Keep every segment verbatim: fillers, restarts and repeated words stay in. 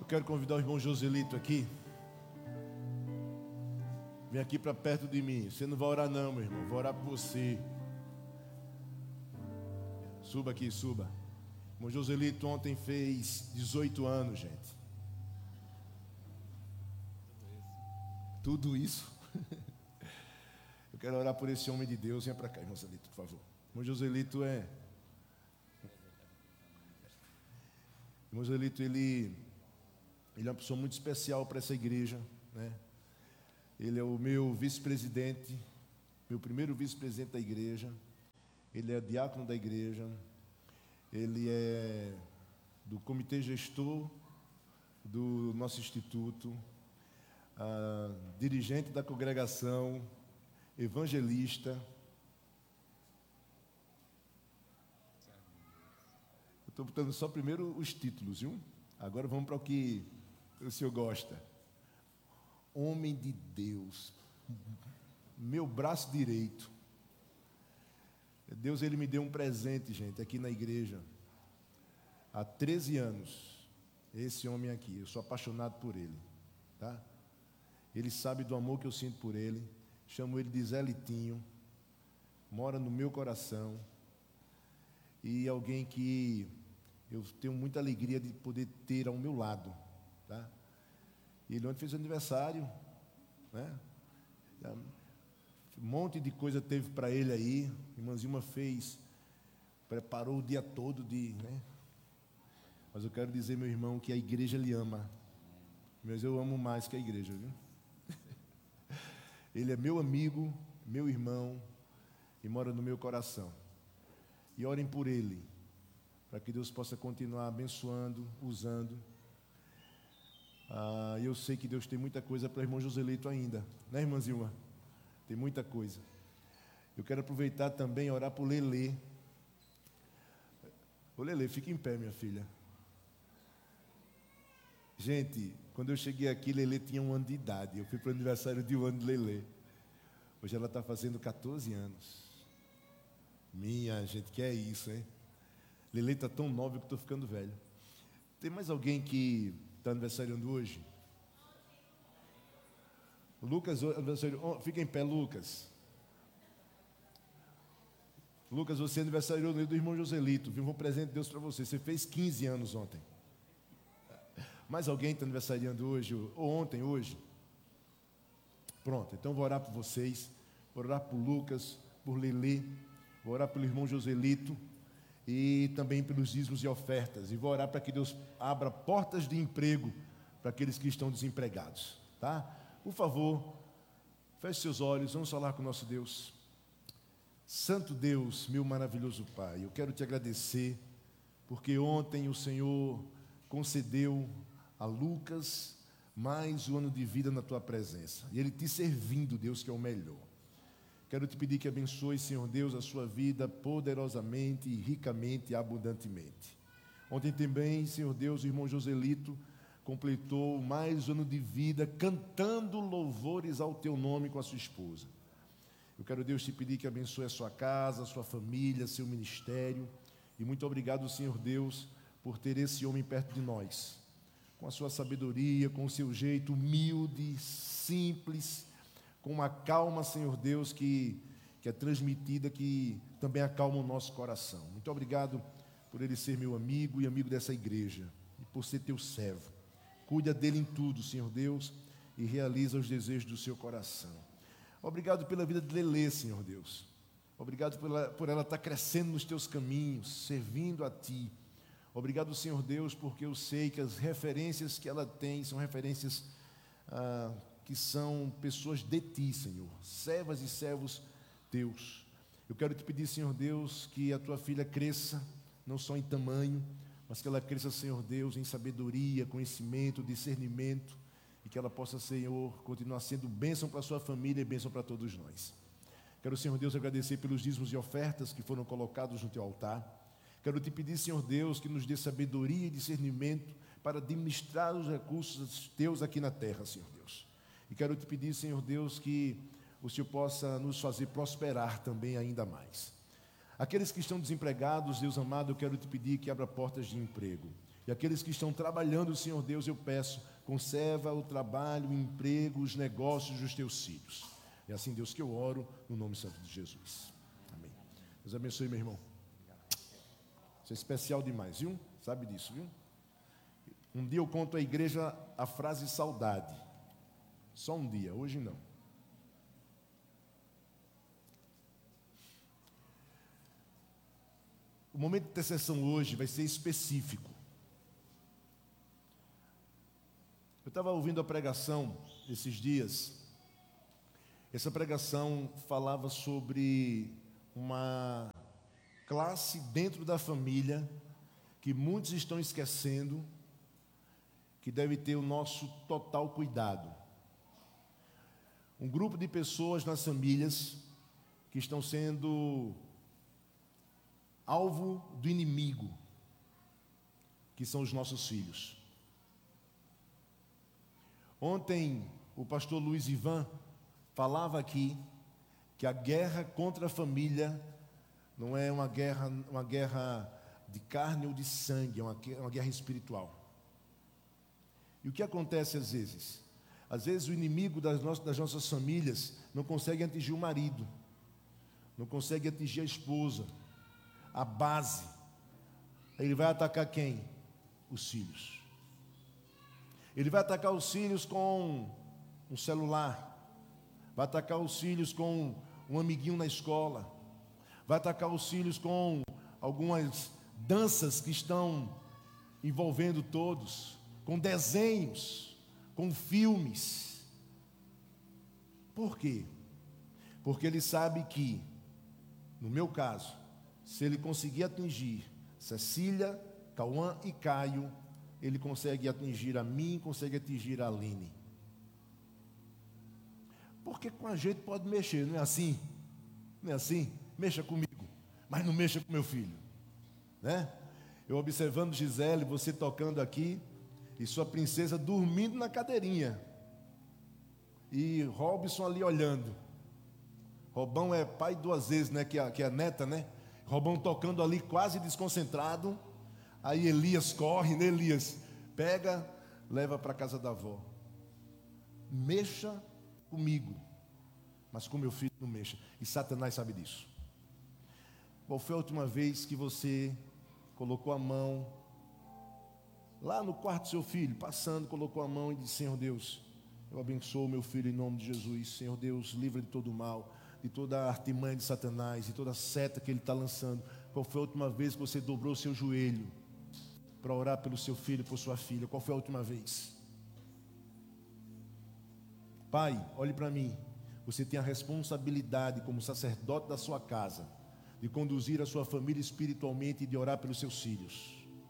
quero convidar o irmão Joselito aqui. Vem aqui para perto de mim. Você não vai orar não, meu irmão. Vou orar por você. Suba aqui, suba. O irmão Joselito ontem fez dezoito anos, gente. Tudo isso. Eu quero orar por esse homem de Deus. Venha para cá, irmão Joselito, por favor. O irmão Joselito é... O irmão Joselito, ele... Ele é uma pessoa muito especial para essa igreja, né? Ele é o meu vice-presidente, meu primeiro vice-presidente da igreja. Ele é diácono da igreja. Ele é do comitê gestor do nosso instituto, ah, dirigente da congregação, evangelista. Eu estou botando só primeiro os títulos, viu? Agora vamos para o que o senhor gosta. Homem de Deus, meu braço direito. Deus, ele me deu um presente, gente, aqui na igreja, há treze anos. Esse homem aqui, eu sou apaixonado por ele, tá? Ele sabe do amor que eu sinto por ele. Chamo ele de Zé Litinho. Mora no meu coração. E alguém que eu tenho muita alegria de poder ter ao meu lado, tá? Ele ontem fez aniversário, né? Um monte de coisa teve para ele aí. Irmã Zilma fez, preparou o dia todo de, né? Mas eu quero dizer, meu irmão, que a igreja lhe ama. Mas eu amo mais que a igreja, viu? Ele é meu amigo, meu irmão, e mora no meu coração. E orem por ele, para que Deus possa continuar abençoando, usando. Ah, eu sei que Deus tem muita coisa para o irmão Joselito ainda, né, irmã Zilma? Tem muita coisa. Eu quero aproveitar também e orar por Lelê. Ô Lelê, fica em pé, minha filha. Gente, quando eu cheguei aqui, Lelê tinha um ano de idade. Eu fui para o aniversário de um ano de Lelê. Hoje ela está fazendo catorze anos. Minha gente, que é isso, hein? Lelê está tão nova que eu estou ficando velho. Tem mais alguém que está aniversariando hoje? Lucas, aniversário, fica em pé, Lucas. Lucas, você aniversariou do irmão Joselito. Viu um presente de Deus para você. Você fez quinze anos ontem. Mais alguém está aniversariando hoje? Ou ontem, hoje? Pronto, então vou orar por vocês. Vou orar por Lucas, por Lelê. Vou orar pelo irmão Joselito. E também pelos dízimos e ofertas. E vou orar para que Deus abra portas de emprego para aqueles que estão desempregados. Tá? Por favor, feche seus olhos, vamos falar com o nosso Deus. Santo Deus, meu maravilhoso Pai, eu quero te agradecer, porque ontem o Senhor concedeu a Lucas mais um ano de vida na tua presença. E ele te servindo, Deus, que é o melhor. Quero te pedir que abençoe, Senhor Deus, a sua vida poderosamente, ricamente e abundantemente. Ontem também, Senhor Deus, o irmão Joselito completou mais um ano de vida cantando louvores ao teu nome com a sua esposa. Eu quero, Deus, te pedir que abençoe a sua casa, a sua família, seu ministério. E muito obrigado, Senhor Deus, por ter esse homem perto de nós. Com a sua sabedoria, com o seu jeito humilde, simples, com uma calma, Senhor Deus, que, que é transmitida, que também acalma o nosso coração. Muito obrigado por ele ser meu amigo e amigo dessa igreja. E por ser teu servo. Cuida dele em tudo, Senhor Deus, e realiza os desejos do seu coração. Obrigado pela vida de Lelê, Senhor Deus. Obrigado por ela, por ela estar crescendo nos teus caminhos, servindo a Ti. Obrigado, Senhor Deus, porque eu sei que as referências que ela tem são referências ah, que são pessoas de Ti, Senhor. Servas e servos Teus. Eu quero te pedir, Senhor Deus, que a Tua filha cresça, não só em tamanho, mas que ela cresça, Senhor Deus, em sabedoria, conhecimento, discernimento, e que ela possa, Senhor, continuar sendo bênção para a sua família e bênção para todos nós. Quero, Senhor Deus, agradecer pelos dízimos e ofertas que foram colocados no teu altar. Quero te pedir, Senhor Deus, que nos dê sabedoria e discernimento para administrar os recursos teus aqui na terra, Senhor Deus. E quero te pedir, Senhor Deus, que o Senhor possa nos fazer prosperar também ainda mais. Aqueles que estão desempregados, Deus amado, eu quero te pedir que abra portas de emprego. E aqueles que estão trabalhando, Senhor Deus, eu peço, conserva o trabalho, o emprego, os negócios dos teus filhos. É assim, Deus, que eu oro no nome santo de Jesus. Amém. Deus abençoe, meu irmão. Isso é especial demais, viu? Sabe disso, viu? Um dia eu conto à igreja a frase saudade. Só um dia, hoje não. O momento de intercessão hoje vai ser específico. Eu estava ouvindo a pregação esses dias. Essa pregação falava sobre uma classe dentro da família que muitos estão esquecendo, que deve ter o nosso total cuidado. Um grupo de pessoas nas famílias que estão sendo alvo do inimigo, que são os nossos filhos. Ontem, o pastor Luiz Ivan falava aqui que a guerra contra a família não é uma guerra, uma guerra de carne ou de sangue, é uma, uma guerra espiritual. E o que acontece às vezes? Às vezes o inimigo das nossas, das nossas famílias não consegue atingir o marido, não consegue atingir a esposa, a base. Ele vai atacar quem? Os filhos. Ele vai atacar os filhos com um celular, vai atacar os filhos com um amiguinho na escola, vai atacar os filhos com algumas danças que estão envolvendo todos, com desenhos, com filmes. Por quê? Porque ele sabe que, no meu caso, se ele conseguir atingir Cecília, Cauã e Caio, ele consegue atingir a mim, consegue atingir a Aline. Porque com a gente pode mexer, não é assim? Não é assim? Mexa comigo, mas não mexa com meu filho, né? Eu observando Gisele, você tocando aqui, e sua princesa dormindo na cadeirinha, e Robson ali olhando. Robão é pai duas vezes, né? Que é, que é a neta, né? Robão tocando ali quase desconcentrado. Aí Elias corre, né? Elias pega, leva para a casa da avó. Mexa comigo, mas com meu filho não mexa. E Satanás sabe disso. Qual foi a última vez que você colocou a mão lá no quarto do seu filho, passando, colocou a mão e disse: Senhor Deus, eu abençoo meu filho em nome de Jesus. Senhor Deus, livra de todo o mal, de toda a artimanha de Satanás, de toda a seta que ele está lançando. Qual foi a última vez que você dobrou o seu joelho para orar pelo seu filho, por sua filha? Qual foi a última vez? Pai, olhe para mim. Você tem a responsabilidade como sacerdote da sua casa de conduzir a sua família espiritualmente e de orar pelos seus filhos.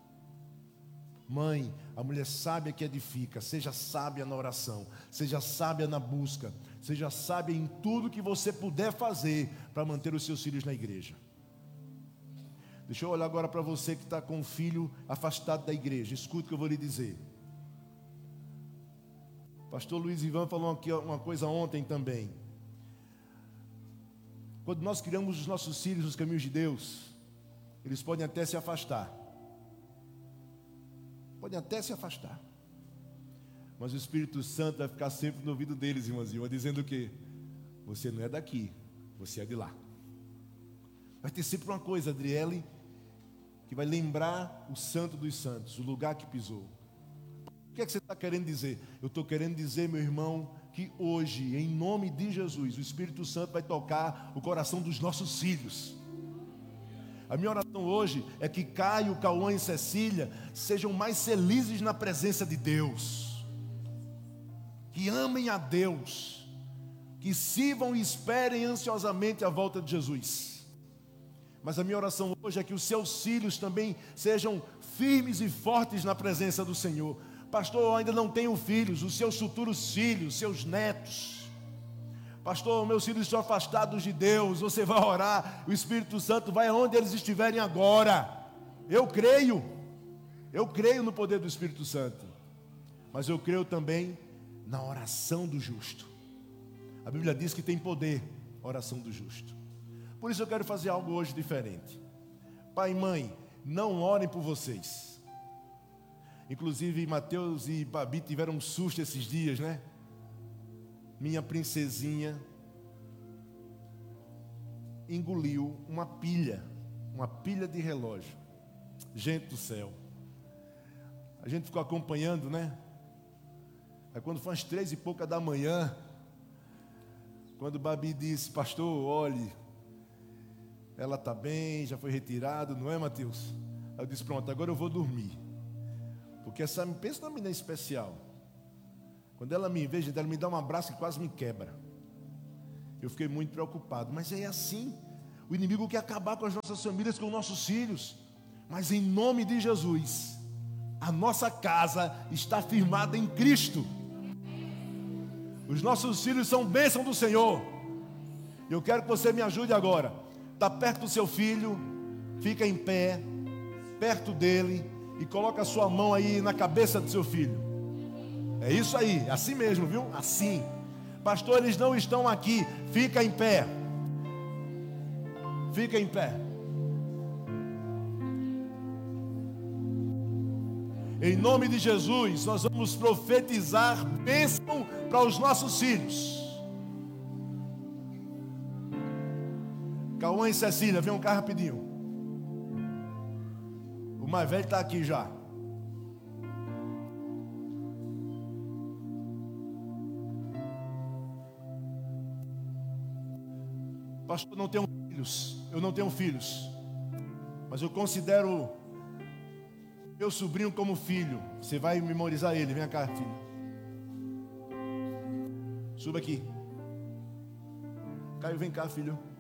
Mãe, a mulher sábia que edifica, seja sábia na oração, seja sábia na busca, seja sábia em tudo que você puder fazer para manter os seus filhos na igreja. Deixa eu olhar agora para você que está com um filho afastado da igreja. Escute o que eu vou lhe dizer. Pastor Luiz Ivan falou aqui uma coisa ontem também. Quando nós criamos os nossos filhos nos caminhos de Deus, eles podem até se afastar. Podem até se afastar. Mas o Espírito Santo vai ficar sempre no ouvido deles, irmãzinho, dizendo o quê? Você não é daqui, você é de lá. Vai ter sempre uma coisa, Adriele, que vai lembrar o santo dos santos, o lugar que pisou. O que é que você está querendo dizer? Eu estou querendo dizer, meu irmão, que hoje, em nome de Jesus, o Espírito Santo vai tocar o coração dos nossos filhos. A minha oração hoje é que Caio, Cauã e Cecília sejam mais felizes na presença de Deus, que amem a Deus, que sirvam e esperem ansiosamente a volta de Jesus. Mas a minha oração hoje é que os seus filhos também sejam firmes e fortes na presença do Senhor. Pastor, eu ainda não tenho filhos, os seus futuros filhos, seus netos. Pastor, meus filhos estão afastados de Deus. Você vai orar, o Espírito Santo vai aonde eles estiverem agora. Eu creio, eu creio no poder do Espírito Santo, mas eu creio também na oração do justo. A Bíblia diz que tem poder a oração do justo. Por isso eu quero fazer algo hoje diferente. Pai e mãe, não orem por vocês. Inclusive, Mateus e Babi tiveram um susto esses dias, né? Minha princesinha engoliu uma pilha, uma pilha de relógio. Gente do céu. A gente ficou acompanhando, né? Aí quando foi às três e pouca da manhã, quando Babi disse, pastor, olhe, ela está bem, já foi retirada, não é, Mateus? Aí eu disse, pronto, agora eu vou dormir. Porque essa, pensa numa menina especial. Quando ela me vê, gente, ela me dá um abraço que quase me quebra. Eu fiquei muito preocupado. Mas é assim. O inimigo quer acabar com as nossas famílias, com os nossos filhos. Mas em nome de Jesus, a nossa casa está firmada em Cristo. Os nossos filhos são bênção do Senhor. Eu quero que você me ajude agora. Está perto do seu filho, fica em pé, perto dele, e coloca a sua mão aí na cabeça do seu filho. É isso aí, assim mesmo, viu? Assim. Pastor, eles não estão aqui. Fica em pé. Fica em pé. Em nome de Jesus, nós vamos profetizar bênção para os nossos filhos. Cauã e Cecília, vem um cá rapidinho. O mais velho está aqui já. Pastor, eu não tenho filhos. Eu não tenho filhos. Mas eu considero meu sobrinho como filho. Você vai memorizar ele. Vem cá, filho. Suba aqui. Caio, vem cá, filho.